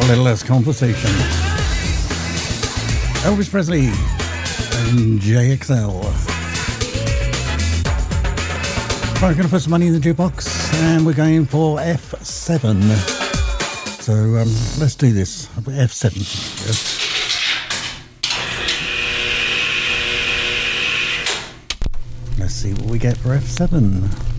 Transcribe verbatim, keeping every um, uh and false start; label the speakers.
Speaker 1: A little less conversation. Elvis Presley and J X L. Right, we're going to put some money in the jukebox and we're going for F seven. So um, let's do this. F seven. Yes. Let's see what we get for F seven.